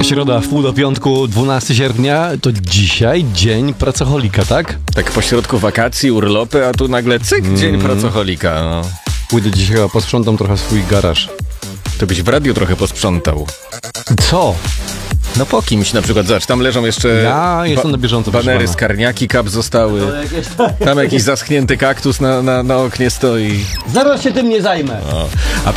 Środa, wpół do piątku, 12 sierpnia, to dzisiaj dzień pracoholika, tak? Tak pośrodku wakacji, urlopy, a tu nagle cyk, dzień pracoholika. No. Pójdę dzisiaj chyba posprzątam trochę swój garaż. To byś w radiu trochę posprzątał. Co? No po kimś na przykład, zobacz, tam leżą jeszcze Ja jestem na bieżąco, proszę banery, pana. skarniaki, kap zostały. Tam jakiś zaschnięty kaktus na oknie stoi. Zaraz się tym nie zajmę. No. A